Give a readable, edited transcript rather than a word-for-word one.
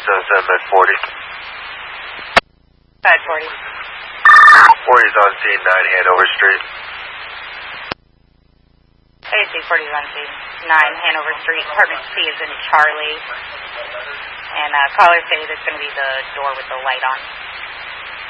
at 40. Side 40. 40 is on scene, 9 Hanover Street. AC 40 is on scene, 9 Hanover Street. Apartment C is in Charlie. And callers say there's going to be the door with the light on.